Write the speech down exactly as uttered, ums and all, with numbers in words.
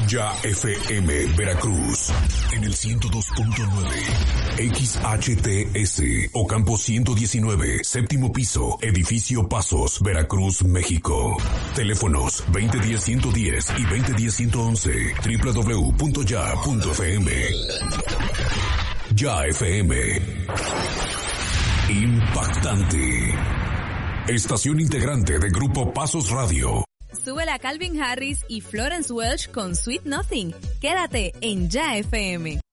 Ya F M Veracruz en el ciento dos punto nueve, X H T S Ocampo ciento diecinueve, séptimo piso, edificio Pasos, Veracruz, México. Teléfonos veinte diez ciento diez y veinte diez ciento once, doble u doble u doble u punto ya punto f m. Ya F M. Impactante. Estación integrante de Grupo Pasos Radio. Súbela a Calvin Harris y Florence Welch con Sweet Nothing. Quédate en Ya F M.